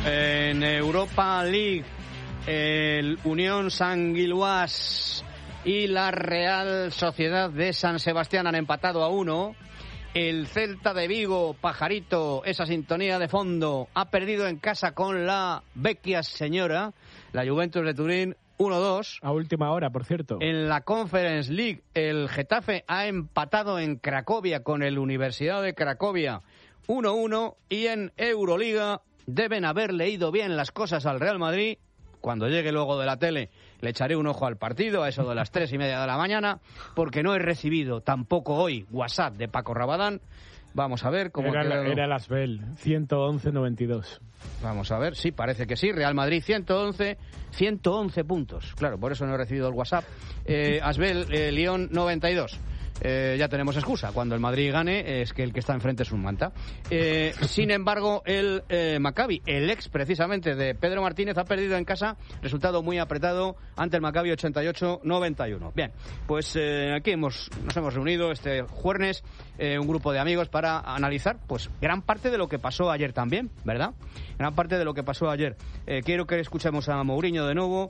En Europa League, el Unión Saint-Gilloise y la Real Sociedad de San Sebastián han empatado a 1. El Celta de Vigo, Pajarito, esa sintonía de fondo, ha perdido en casa con la Vecchia Señora, la Juventus de Turín, 1-2. A última hora, por cierto. En la Conference League, el Getafe ha empatado en Cracovia con el Universidad de Cracovia, 1-1. Y en Euroliga deben haber leído bien las cosas al Real Madrid. Cuando llegue luego de la tele le echaré un ojo al partido a eso de las 3:30 de la mañana, porque no he recibido tampoco hoy WhatsApp de Paco Rabadán. Vamos a ver cómo era el Asbel, 111-92. Vamos a ver, sí, parece que sí. Real Madrid 111 puntos. Claro, por eso no he recibido el WhatsApp. Asbel, Lyon 92. Ya tenemos excusa. Cuando el Madrid gane, es que el que está enfrente es un manta. Sin embargo, el Maccabi, el ex precisamente de Pedro Martínez, ha perdido en casa. Resultado muy apretado ante el Maccabi, 88-91. Bien, pues aquí nos hemos reunido este jueves, un grupo de amigos para analizar pues gran parte de lo que pasó ayer también, ¿verdad? Gran parte de lo que pasó ayer. Quiero que escuchemos a Mourinho de nuevo.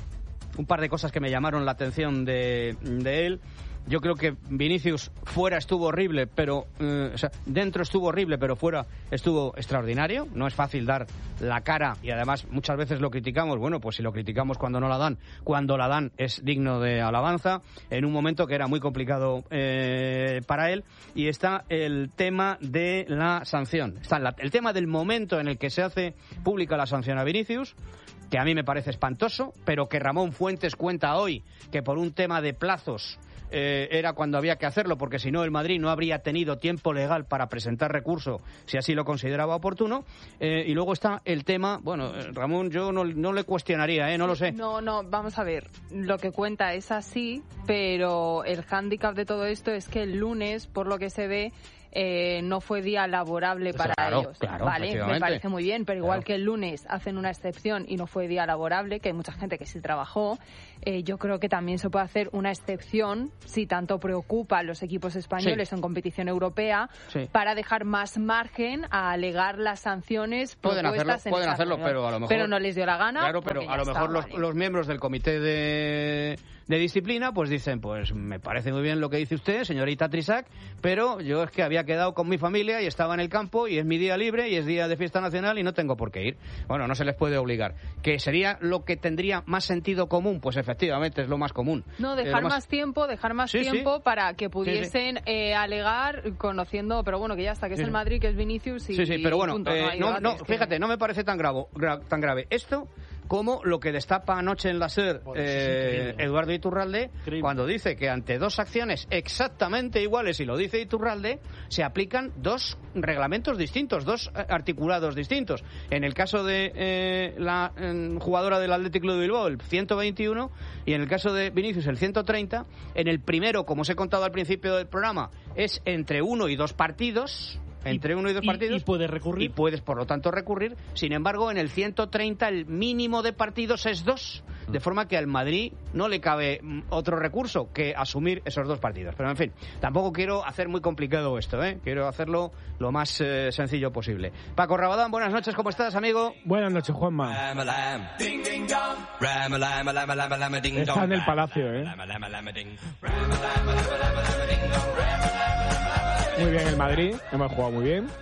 Un par de cosas que me llamaron la atención de él. Yo creo que Vinicius fuera estuvo horrible, pero dentro estuvo horrible, pero fuera estuvo extraordinario. No es fácil dar la cara y además muchas veces lo criticamos. Bueno, pues si lo criticamos cuando no la dan, cuando la dan es digno de alabanza. En un momento que era muy complicado para él. Y está el tema de la sanción. Está el tema del momento en el que se hace pública la sanción a Vinicius, que a mí me parece espantoso, pero que Ramón Fuentes cuenta hoy que por un tema de plazos era cuando había que hacerlo, porque si no el Madrid no habría tenido tiempo legal para presentar recurso si así lo consideraba oportuno. Y luego está el tema, bueno, Ramón, yo no le cuestionaría, no lo sé. No, vamos a ver, lo que cuenta es así, pero el hándicap de todo esto es que el lunes, por lo que se ve, no fue día laborable para ellos. Claro, vale, me parece muy bien, pero igual que el lunes hacen una excepción y no fue día laborable, que hay mucha gente que sí trabajó, yo creo que también se puede hacer una excepción, si tanto preocupa a los equipos españoles en competición europea, para dejar más margen a alegar las sanciones propuestas. Pueden hacerlo, pero a lo mejor... Pero no les dio la gana. Claro, pero a lo mejor los miembros del comité de disciplina pues dicen, pues me parece muy bien lo que dice usted, señorita Trisac, pero yo es que había quedado con mi familia y estaba en el campo y es mi día libre y es día de fiesta nacional y no tengo por qué ir. Bueno, no se les puede obligar. ¿Que sería lo que tendría más sentido común? Pues efectivamente es lo más común. No, dejar más tiempo para que pudiesen alegar, conociendo, pero bueno, que ya está, que es el Madrid, que es Vinicius y... Sí, pero bueno, punto, fíjate, no me parece tan grave esto como lo que destapa anoche en la SER Eduardo Iturralde, cuando dice que ante dos acciones exactamente iguales, y lo dice Iturralde, se aplican dos reglamentos distintos, dos articulados distintos. En el caso de la jugadora del Athletic Club de Bilbao, el 121, y en el caso de Vinicius, el 130. En el primero, como os he contado al principio del programa, es entre 1 y 2 partidos. Entre 1 y 2 partidos. Y puedes recurrir. Y puedes, por lo tanto, recurrir. Sin embargo, en el 130 el mínimo de partidos es 2. De forma que al Madrid no le cabe otro recurso que asumir esos 2 partidos. Pero, en fin, tampoco quiero hacer muy complicado esto, Quiero hacerlo lo más sencillo posible. Paco Rabadán, buenas noches, ¿cómo estás, amigo? Buenas noches, Juanma. Está en el Palacio, Muy bien el Madrid, hemos jugado muy bien.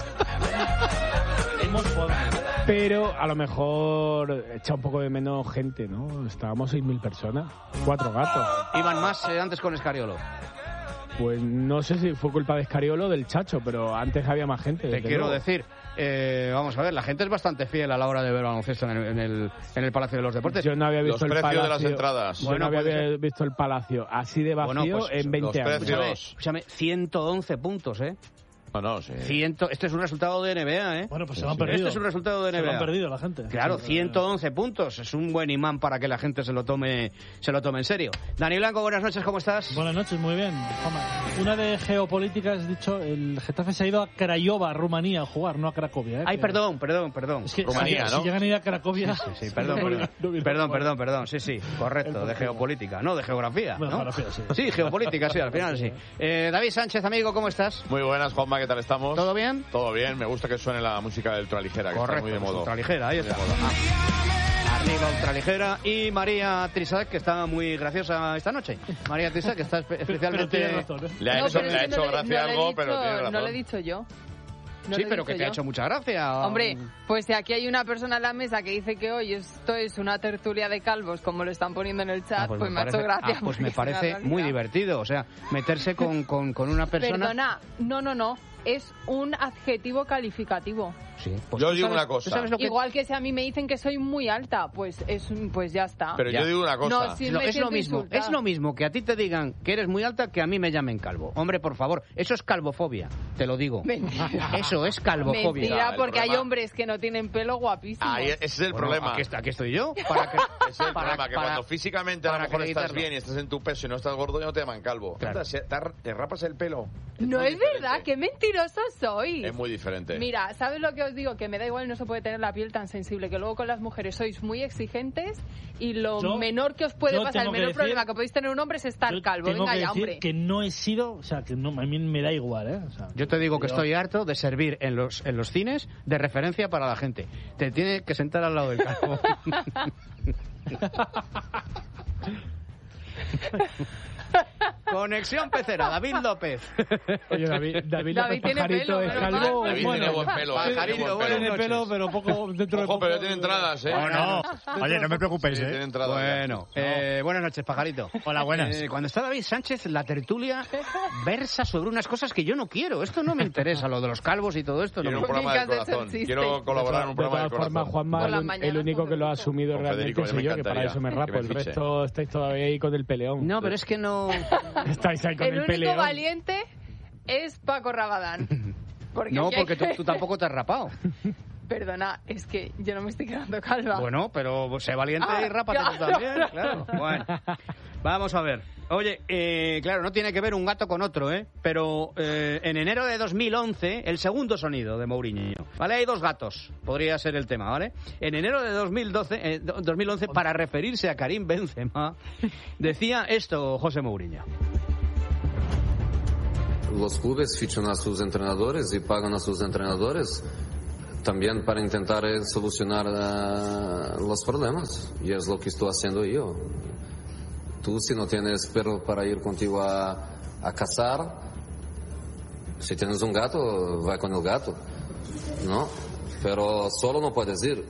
Pero a lo mejor echa un poco de menos gente, ¿no? Estábamos 6.000 personas, 4 gatos. Iban más antes con Escariolo. Pues no sé si fue culpa de Escariolo o del Chacho, pero antes había más gente. Te quiero decir, vamos a ver, la gente es bastante fiel a la hora de ver baloncesto en el Palacio de los Deportes. Yo no había visto el Palacio de las entradas. Yo no había visto el Palacio así de vacío en 20 años. Escúchame, 111 puntos, No, sí. Este es un resultado de NBA, Bueno, pues se lo han perdido. Este es un resultado de NBA. Se lo han perdido la gente. Claro, 111 puntos. Es un buen imán para que la gente se lo tome en serio. Dani Blanco, buenas noches, ¿cómo estás? Buenas noches, muy bien. Una de geopolítica, has dicho, el Getafe se ha ido a Craiova, Rumanía, a jugar, no a Cracovia. Ay, perdón. Es que Rumanía, si llegan a ir a Cracovia... Sí, perdón. Sí, correcto, de geopolítica, no de geografía. Bueno, ¿no? geografía, sí. Sí, geopolítica, sí, al final sí. David Sánchez, amigo, ¿cómo estás? Muy buenas, Juanma, ¿qué tal estamos? ¿Todo bien? Todo bien, me gusta que suene la música de Ultraligera, que Correcto, está muy de moda. Ultraligera, ahí está. Arriba Ultraligera y María Trisac, que está muy graciosa esta noche. María Trisac, que está especialmente... Pero tienes razón, ¿eh? Le ha hecho gracia algo, pero tiene razón. No lo he dicho yo. No sí, lo he pero dicho que te ha yo. hecho mucha gracia. Hombre, pues si aquí hay una persona en la mesa que dice que hoy esto es una tertulia de calvos, como lo están poniendo en el chat, pues me ha hecho gracia. Pues me porque es una parece realidad. muy divertido. O sea, meterse con una persona... Perdona, no. Es un adjetivo calificativo. Sí, pues Yo tú digo sabes- una cosa. ¿tú sabes lo que- Igual que si a mí me dicen que soy muy alta, pues ya está. Pero Ya. yo digo una cosa. No, sí. Es me lo siento mismo, insultada. es lo mismo que a ti te digan que eres muy alta que a mí me llamen calvo. Hombre, por favor, eso es calvofobia, te lo digo. Mentira. Eso es calvofobia. Mentira, el porque hay problema- hombres que no tienen pelo guapísimos. Ahí, ese es el Bueno, problema. Aquí estoy yo para que... Ese es el problema, que cuando físicamente a lo para mejor estás acreditarlo. bien y estás en tu peso y no estás gordo, ya no te llaman calvo. Claro. Anda, te rapas el pelo. No muy es diferente. verdad, qué mentiroso sois. Es muy diferente. Mira, ¿sabes lo que os digo? Que me da igual, no se puede tener la piel tan sensible, que luego con las mujeres sois muy exigentes y lo Yo- menor que os puede yo pasar, el tengo que menor decir- problema que podéis tener un hombre es estar Yo calvo. tengo Venga que ya, decir hombre. que no he sido, o sea, que no, a mí me da igual, ¿eh? O sea, Yo te digo que yo- estoy harto de servir en los cines de referencia para la gente. Te tiene que sentar al lado del calvo. Conexión Pecera, David López. Oye, David David López tiene Pajarito pelo, es pero calvo. David Bueno, tiene buen pelo. Pajarito, tiene buen buenas pelo. Tiene pelo, pero poco dentro de Ojo, poco. pero tiene entradas, ¿eh? Bueno, oye, no me preocupéis, Sí, ¿eh? tiene entradas. Bueno, buenas noches, Pajarito. Hola, buenas. Cuando está David Sánchez, la tertulia versa sobre unas cosas que yo no quiero. Esto no me interesa, lo de los calvos y todo esto. No Quiero me... un programa del Nunca has hecho corazón. el chiste. Quiero colaborar en un De programa del todas formas, corazón. Juanma, Por las el mañanas único con que lo ha Federico. asumido Con realmente Federico, soy me yo, que para encantaría eso me que rapo. me El fiche. resto estáis todavía ahí con el peleón. No, pero es que no... Estáis ahí con El el, único peleón. valiente es Paco Rabadán. No, aquí hay porque que- tú tampoco te has rapado. Perdona, es que yo no me estoy quedando calva. Bueno, pero sé valiente y rápate tú claro. también, claro. Bueno, vamos a ver. Oye, claro, no tiene que ver un gato con otro, ¿eh? Pero en enero de 2011, el segundo sonido de Mourinho. ¿Vale? Hay dos gatos, podría ser el tema, ¿vale? En enero de 2011, para referirse a Karim Benzema, decía esto José Mourinho. Los clubes fichan a sus entrenadores y pagan a sus entrenadores también para intentar solucionar los problemas. Y es lo que estoy haciendo yo. Tú, si no tienes perro para ir contigo a cazar, si tienes un gato, va con el gato, ¿no? Pero solo no puedes ir.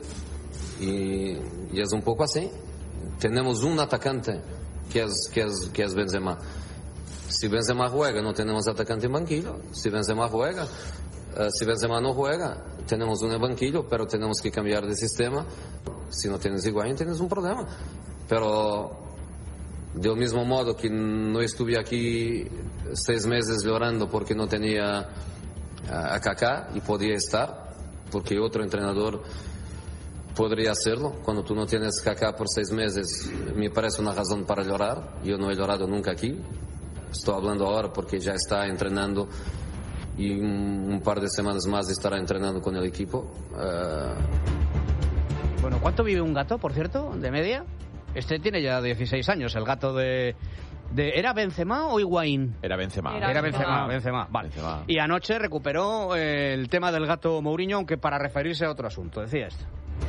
Y es un poco así. Tenemos un atacante que es Benzema. Si Benzema juega, no tenemos atacante en banquillo. Si Benzema no juega, tenemos un banquillo, pero tenemos que cambiar de sistema. Si no tienes Higuaín, tienes un problema. Pero del mismo modo que no estuve aquí 6 meses llorando porque no tenía a Kaká y podía estar, porque otro entrenador podría hacerlo. Cuando tú no tienes Kaká por 6 meses, me parece una razón para llorar. Yo no he llorado nunca aquí. Estoy hablando ahora porque ya está entrenando y un par de semanas más estará entrenando con el equipo. Bueno, ¿cuánto vive un gato, por cierto, de media? Este tiene ya 16 años, el gato de ¿era Benzema o Higuaín? Era Benzema. Era Benzema, vale. Benzema. Y anoche recuperó el tema del gato Mourinho, aunque para referirse a otro asunto. Decía esto.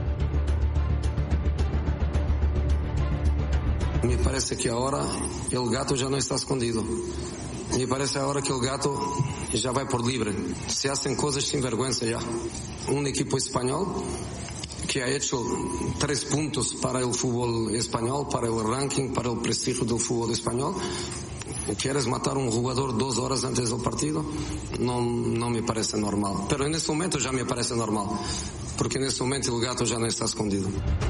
Me parece que ahora el gato ya no está escondido. Me parece ahora que el gato ya va por libre. Se hacen cosas sin vergüenza ya. Un equipo español que ha hecho 3 puntos para el fútbol español, para el ranking, para el prestigio del fútbol español. ¿Quieres matar a un jugador 2 horas antes del partido? No me parece normal. Pero en este momento ya me parece normal. Porque en este momento el gato ya no está escondido.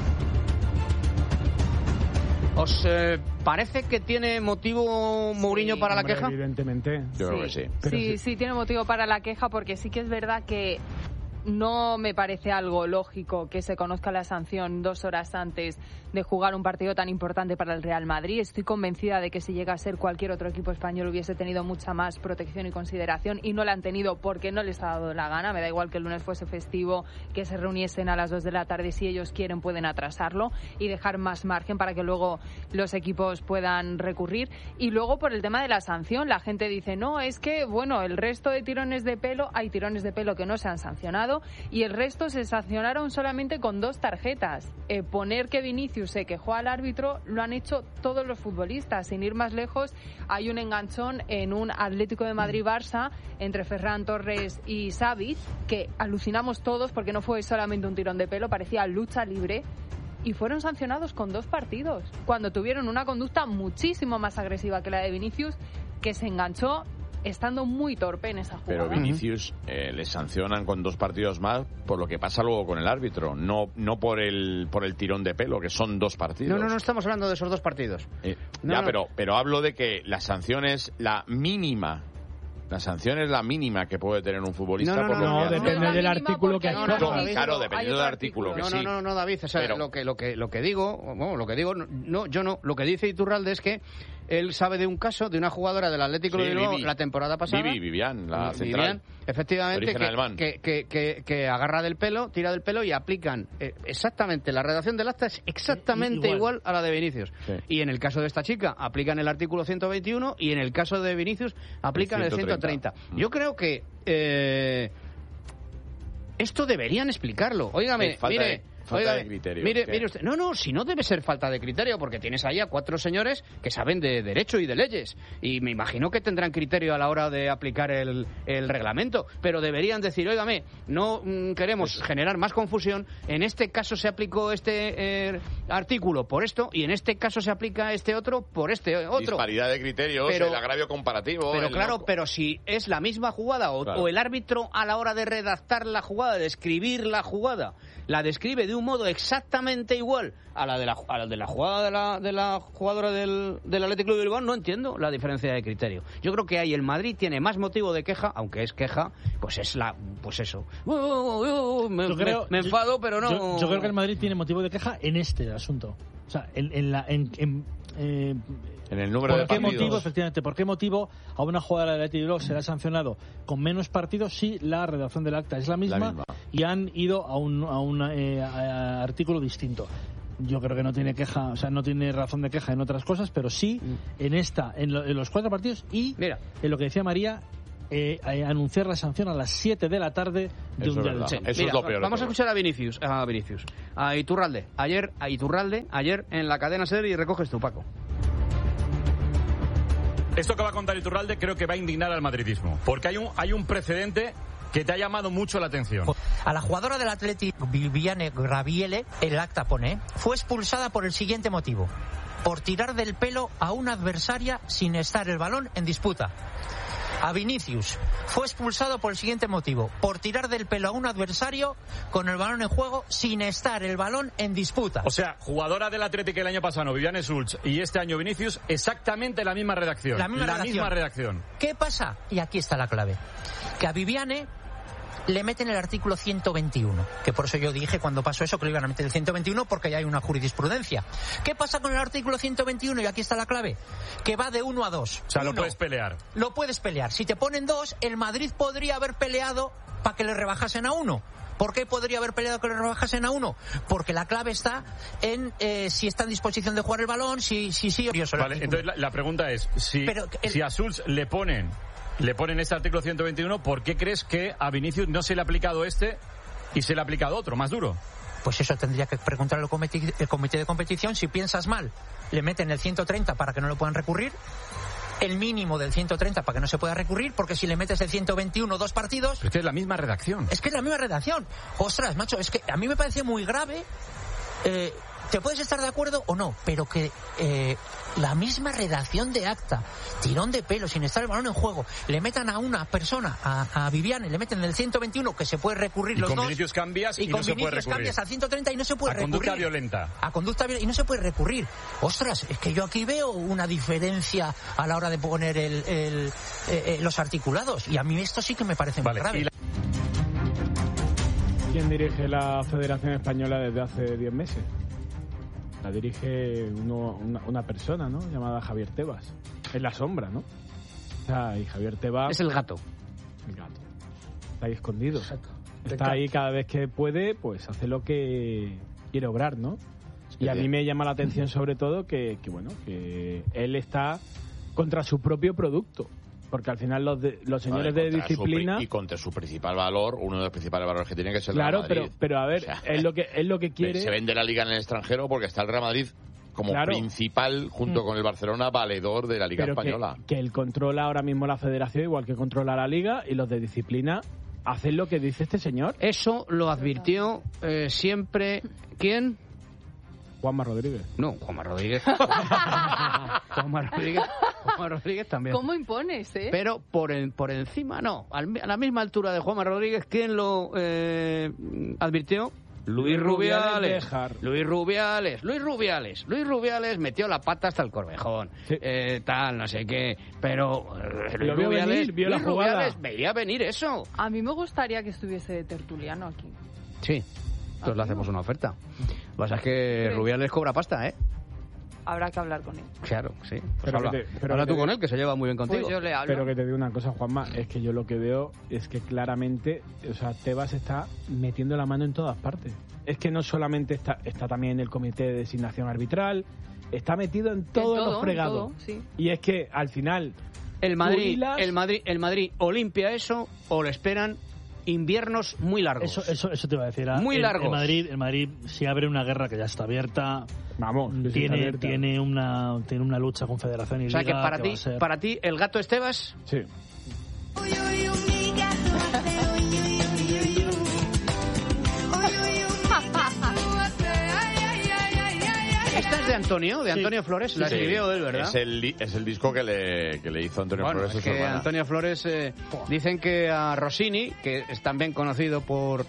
¿Os parece que tiene motivo Mourinho para la Hombre, queja? Evidentemente. Yo creo que sí. Pero Sí, tiene motivo para la queja porque sí que es verdad que no me parece algo lógico que se conozca la sanción 2 horas antes de jugar un partido tan importante para el Real Madrid. Estoy convencida de que si llega a ser cualquier otro equipo español hubiese tenido mucha más protección y consideración, y no la han tenido porque no les ha dado la gana. Me da igual que el lunes fuese festivo, que se reuniesen a las 2 de la tarde. Si ellos quieren pueden atrasarlo y dejar más margen para que luego los equipos puedan recurrir. Y luego por el tema de la sanción, la gente dice, no, es que bueno, el resto de tirones de pelo, hay tirones de pelo que no se han sancionado y el resto se sancionaron solamente con 2 tarjetas. Poner que Vinicius se quejó al árbitro lo han hecho todos los futbolistas. Sin ir más lejos, hay un enganchón en un Atlético de Madrid-Barça entre Ferran Torres y Savic, que alucinamos todos porque no fue solamente un tirón de pelo, parecía lucha libre, y fueron sancionados con 2 partidos, cuando tuvieron una conducta muchísimo más agresiva que la de Vinicius, que se enganchó estando muy torpe en esa jugada. Pero Vinicius le sancionan con 2 partidos más por lo que pasa luego con el árbitro, no por el tirón de pelo, que son 2 partidos. No estamos hablando de esos 2 partidos. Pero hablo de que la sanción es la mínima. La sanción es la mínima que puede tener un futbolista. No, depende del artículo que hay. Claro, dependiendo del artículo. No, David, o sea, pero lo que digo, lo que dice Iturralde es que él sabe de un caso de una jugadora del Atlético de Bilbao la temporada pasada. Vivian, la central. Efectivamente, que agarra del pelo, tira del pelo y aplican exactamente, la redacción del acta es exactamente igual a la de Vinicius. Sí. Y en el caso de esta chica aplican el artículo 121 y en el caso de Vinicius aplican el 130. Yo creo que esto deberían explicarlo. Óigame, Falta de criterio. Mire usted. No, si no debe ser falta de criterio, porque tienes ahí a 4 señores que saben de derecho y de leyes. Y me imagino que tendrán criterio a la hora de aplicar el reglamento. Pero deberían decir, óigame, no queremos generar más confusión. En este caso se aplicó este artículo por esto, y en este caso se aplica este otro por este otro. Disparidad de criterios, el agravio comparativo. Pero si es la misma jugada o el árbitro a la hora de redactar la jugada, de escribir la jugada, la describe de un modo exactamente igual a la de la jugada de la jugadora del Atlético de Bilbao, no entiendo la diferencia de criterio. Yo creo que ahí el Madrid tiene más motivo de queja, aunque es queja, pues es eso. Me enfado, pero no. Yo creo que el Madrid tiene motivo de queja en este asunto. O sea, en el número de partidos. Efectivamente, ¿por qué motivo a una jugadora del Athletic Bilbao será sancionado con menos partidos si la redacción del acta es la misma. Y han ido a un artículo distinto? Yo creo que no tiene queja, o sea, no tiene razón de queja en otras cosas, pero sí en los 4 partidos y en lo que decía María, anunciar la sanción a las 7 de la tarde de un día del Champions. Eso es lo peor. Vamos a escuchar a Vinicius, a Iturralde. Ayer en la cadena SER, y recoges tú, Paco. Esto que va a contar Iturralde creo que va a indignar al madridismo, porque hay un precedente que te ha llamado mucho la atención. A la jugadora del Athletic, Viviane Graviele, el acta pone, fue expulsada por el siguiente motivo: por tirar del pelo a una adversaria sin estar el balón en disputa. A Vinicius fue expulsado por el siguiente motivo: por tirar del pelo a un adversario con el balón en juego sin estar el balón en disputa. O sea, jugadora del Atlético el año pasado, Viviane Sulch, y este año Vinicius, exactamente la misma redacción. La misma redacción. ¿Qué pasa? Y aquí está la clave. Que a Viviane le meten el artículo 121, que por eso yo dije cuando pasó eso que le iban a meter el 121, porque ya hay una jurisprudencia. ¿Qué pasa con el artículo 121? Y aquí está la clave, que va de 1 a 2. O sea, lo puedes pelear. Lo puedes pelear. Si te ponen 2, el Madrid podría haber peleado para que le rebajasen a 1. ¿Por qué podría haber peleado que le rebajasen a 1? Porque la clave está en si está en disposición de jugar el balón, si sí o no. Vale, entonces la pregunta es, si a Sulz le ponen este artículo 121, ¿por qué crees que a Vinicius no se le ha aplicado este y se le ha aplicado otro, más duro? Pues eso tendría que preguntar el comité de competición. Si piensas mal, le meten el 130 para que no lo puedan recurrir, el mínimo del 130 para que no se pueda recurrir, porque si le metes el 121 2 partidos... Pero es que es la misma redacción. Es que es la misma redacción. Ostras, macho, es que a mí me parece muy grave... te puedes estar de acuerdo o no, pero que la misma redacción de acta, tirón de pelo sin estar el balón en juego, le metan a una persona, a Viviane, le meten el 121 que se puede recurrir los dos. Y con Vinicius cambias y no se puede recurrir. Cambias al 130 y no se puede recurrir. A conducta violenta. A conducta violenta y no se puede recurrir. Ostras, es que yo aquí veo una diferencia a la hora de poner los articulados, y a mí esto sí que me parece muy grave. ¿Quién dirige la Federación Española desde hace 10 meses? La dirige una persona, ¿no? Llamada Javier Tebas. En la sombra, ¿no? O sea, y Javier Tebas... Es el gato. El gato. Está ahí escondido. Exacto. Está ahí cada vez que puede, pues hace lo que quiere obrar, ¿no? Y a mí me llama la atención sobre todo que él está contra su propio producto. Porque al final los señores de disciplina... Y contra su principal valor, uno de los principales valores que tiene que ser el Real Madrid. pero a ver, O sea, es lo que quiere... Se vende la Liga en el extranjero porque está el Real Madrid como principal, junto con el Barcelona, valedor de la Liga Española. Que él controla ahora mismo la federación, igual que controla la Liga, y los de disciplina hacen lo que dice este señor. Eso lo advirtió siempre... ¿Quién? Juanma Rodríguez. No, Juanma Rodríguez. Juanma Rodríguez también. ¿Cómo impones, Pero por encima no. A la misma altura de Juanma Rodríguez, ¿quién lo advirtió? Luis Rubiales. Luis Rubiales metió la pata hasta el Corvejón. Sí. Tal, no sé qué. Pero Luis Rubiales veía venir eso. A mí me gustaría que estuviese de tertuliano aquí. Sí. Entonces le hacemos una oferta. Lo que pasa es que Rubiales cobra pasta, ¿eh? Habrá que hablar con él. Claro, sí. Pues habla tú con él, que se lleva muy bien contigo. Pues yo le hablo. Pero que te digo una cosa, Juanma, es que yo lo que veo es que claramente, o sea, Tebas está metiendo la mano en todas partes. Es que no solamente está también en el comité de designación arbitral, está metido en todos los fregados. Sí. Y es que al final el Madrid o limpia eso o le esperan inviernos muy largos. Eso te iba a decir. Muy largos. El Madrid si abre una guerra que ya está abierta. Vamos, tiene una lucha con Federación y Liga. O sea que para ti el gato es Tebas. Sí. Esta es de Antonio Flores, la escribió él, ¿verdad? Es el disco que le hizo Antonio Flores. Es que Antonio Flores dicen que a Rossini, que es también conocido por...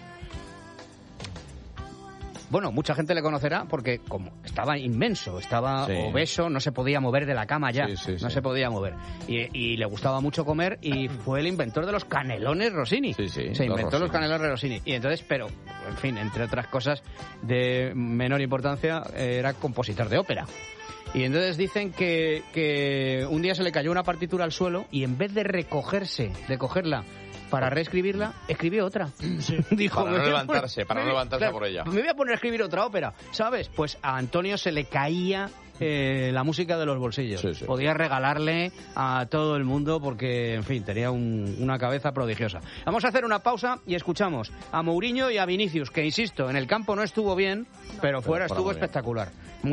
Bueno, mucha gente le conocerá porque como estaba inmenso, estaba obeso, no se podía mover de la cama ya, se podía mover. Y le gustaba mucho comer y fue el inventor de los canelones Rossini. Se inventó los canelones Rossini. Y entonces, pero, en fin, entre otras cosas de menor importancia, era compositor de ópera. Y entonces dicen que un día se le cayó una partitura al suelo y en vez de cogerla para reescribirla, escribió otra. Sí. Dijo, para no levantarse por ella. Me voy a poner a escribir otra ópera, ¿sabes? Pues a Antonio se le caía la música de los bolsillos. Podía regalarle a todo el mundo porque, en fin, tenía una cabeza prodigiosa. Vamos a hacer una pausa y escuchamos a Mourinho y a Vinicius, que, insisto, en el campo no estuvo bien, pero fuera estuvo espectacular.